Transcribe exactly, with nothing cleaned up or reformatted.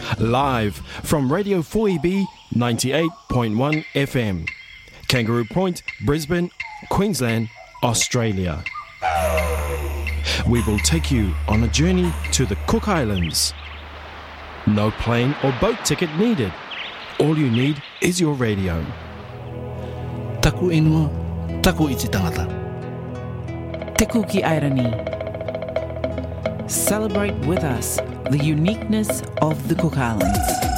Live from Radio four E B ninety-eight point one F M. Kangaroo Point, Brisbane, Queensland, Australia. We will take you on a journey to the Cook Islands. No plane or boat ticket needed. All you need is your radio. Taku inua, taku iti tangata. Teku ki airani. Celebrate with us the uniqueness of the Cook Islands.